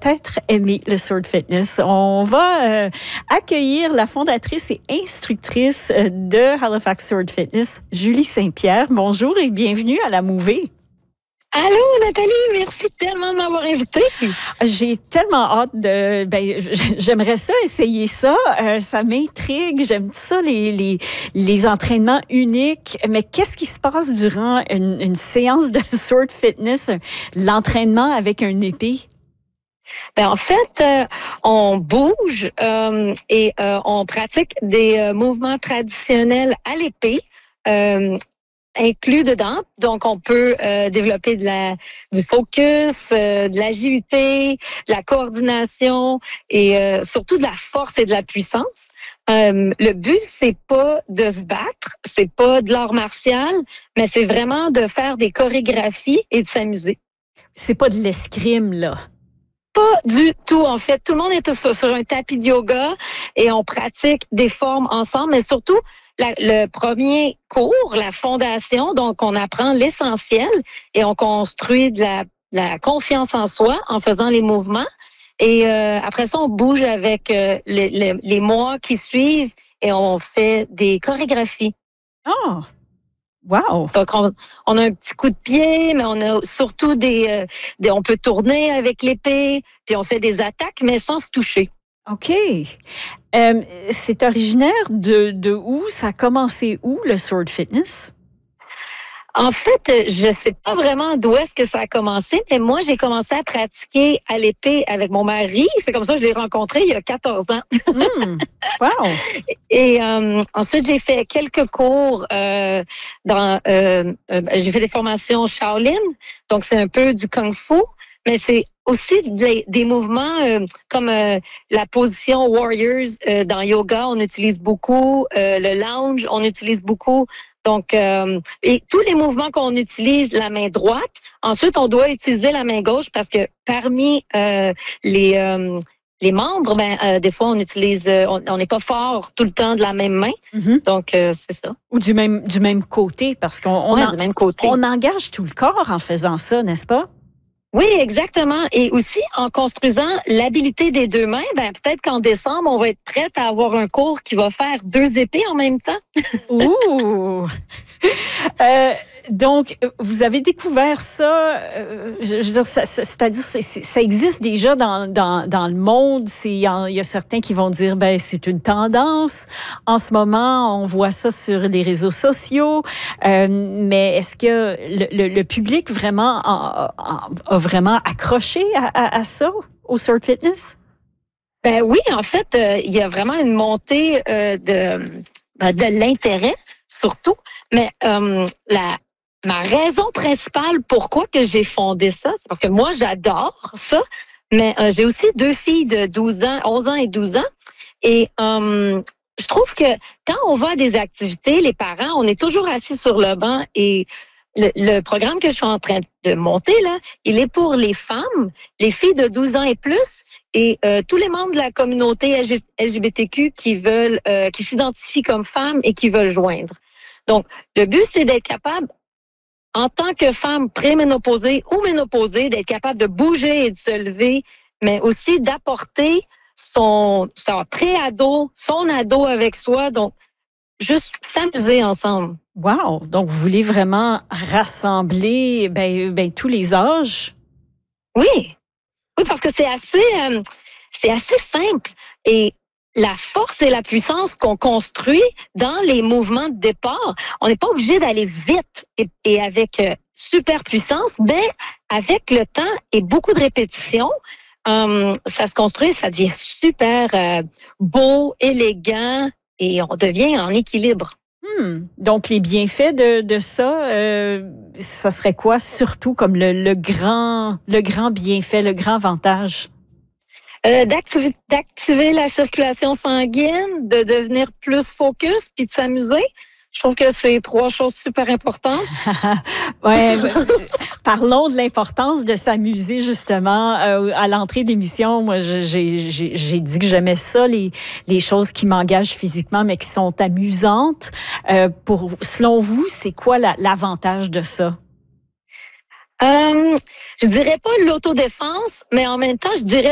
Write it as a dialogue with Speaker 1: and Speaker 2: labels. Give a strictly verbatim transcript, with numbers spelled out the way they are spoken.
Speaker 1: peut-être aimer le Sword Fitness. On va euh, accueillir la fondatrice et instructrice de Halifax Sword Fitness, Julie Saint-Pierre. Bonjour et bienvenue à la Mouvée.
Speaker 2: Allô, Nathalie, merci tellement de m'avoir invitée.
Speaker 1: J'ai tellement hâte de... Ben, j'aimerais ça, essayer ça. Euh, ça m'intrigue. J'aime ça, les, les, les entraînements uniques. Mais qu'est-ce qui se passe durant une, une séance de Sword Fitness, l'entraînement avec une épée?
Speaker 2: Ben, en fait, euh, on bouge euh, et euh, on pratique des euh, mouvements traditionnels à l'épée. Euh, inclus dedans. Donc, on peut euh, développer de la, du focus, euh, de l'agilité, de la coordination et euh, surtout de la force et de la puissance. Euh, le but, c'est pas de se battre, c'est pas de l'art martial, mais c'est vraiment de faire des chorégraphies et de s'amuser.
Speaker 1: C'est pas de l'escrime, là.
Speaker 2: Pas du tout, en fait. Tout le monde est sur, sur un tapis de yoga et on pratique des formes ensemble, mais surtout, la, le premier cours, la fondation, donc on apprend l'essentiel et on construit de la, de la confiance en soi en faisant les mouvements. Et euh, après ça, on bouge avec euh, les, les, les mois qui suivent et on fait des chorégraphies.
Speaker 1: Oh! Wow!
Speaker 2: Donc, on, on a un petit coup de pied, mais on a surtout des, euh, des... On peut tourner avec l'épée, puis on fait des attaques, mais sans se toucher.
Speaker 1: OK. Euh, c'est originaire de, de où? Ça a commencé où, le Sword Fitness?
Speaker 2: En fait, je sais pas vraiment d'où est-ce que ça a commencé, mais moi, j'ai commencé à pratiquer à l'épée avec mon mari. C'est comme ça que je l'ai rencontré il y a quatorze ans.
Speaker 1: Mmh. Wow!
Speaker 2: Et euh, ensuite, j'ai fait quelques cours euh, dans... Euh, euh, j'ai fait des formations Shaolin, donc c'est un peu du Kung Fu, mais c'est aussi des, des mouvements euh, comme euh, la position Warriors euh, dans yoga, on utilise beaucoup, euh, le lounge, on utilise beaucoup. Donc, euh, et tous les mouvements qu'on utilise la main droite, ensuite, on doit utiliser la main gauche parce que parmi euh, les... Euh, Les membres, ben, euh, des fois, on utilise, euh, on n'est pas fort tout le temps de la même main. Mm-hmm. Donc, euh, c'est ça.
Speaker 1: Ou du même, du même côté, parce qu'on on
Speaker 2: ouais,
Speaker 1: en,
Speaker 2: du même côté.
Speaker 1: On engage tout le corps en faisant ça, n'est-ce pas?
Speaker 2: Oui, exactement. Et aussi, en construisant l'habilité des deux mains, ben, peut-être qu'en décembre, on va être prête à avoir un cours qui va faire deux épées en même temps.
Speaker 1: Ouh! Euh, donc, vous avez découvert ça, euh, je, je veux dire, ça, ça, c'est-à-dire, c'est, c'est, ça existe déjà dans, dans, dans le monde. Il y, y a certains qui vont dire, ben, c'est une tendance. En ce moment, on voit ça sur les réseaux sociaux. Euh, mais est-ce que le, le, le public vraiment a, a, a vraiment accroché à, à, à ça, au Sword Fitness?
Speaker 2: Ben oui, en fait, euh, il y a vraiment une montée euh, de, de l'intérêt, surtout. Mais euh, la, ma raison principale pourquoi que j'ai fondé ça, c'est parce que moi, j'adore ça, mais euh, j'ai aussi deux filles de douze ans, onze ans et douze ans. Et euh, je trouve que quand on va à des activités, les parents, on est toujours assis sur le banc et le, le programme que je suis en train de monter, là, il est pour les femmes, les filles de douze ans et plus, et euh, tous les membres de la communauté L G B T Q qui veulent, euh, qui s'identifient comme femmes et qui veulent joindre. Donc, le but, c'est d'être capable, en tant que femme préménopausée ou ménopausée, d'être capable de bouger et de se lever, mais aussi d'apporter son, son pré-ado, son ado avec soi. Donc, juste s'amuser ensemble.
Speaker 1: Wow! Donc, vous voulez vraiment rassembler ben, ben, tous les âges?
Speaker 2: Oui. Oui, parce que c'est assez, euh, c'est assez simple. Et la force et la puissance qu'on construit dans les mouvements de départ, on n'est pas obligé d'aller vite et, et avec euh, super puissance, mais avec le temps et beaucoup de répétitions, euh, ça se construit, ça devient super euh, beau, élégant et on devient en équilibre.
Speaker 1: Hmm. Donc, les bienfaits de, de ça, euh, ça serait quoi surtout comme le, le, grand, le grand bienfait, le grand avantage?
Speaker 2: Euh, d'activer, d'activer la circulation sanguine, de devenir plus focus puis de s'amuser. Je trouve que c'est trois choses super importantes.
Speaker 1: Ouais, parlons de l'importance de s'amuser justement. Euh, à l'entrée d'émission, moi, j'ai, j'ai, j'ai dit que j'aimais ça, les, les choses qui m'engagent physiquement, mais qui sont amusantes. Euh, pour, selon vous, c'est quoi la, l'avantage de ça?
Speaker 2: Euh, je dirais pas l'autodéfense, mais en même temps, je dirais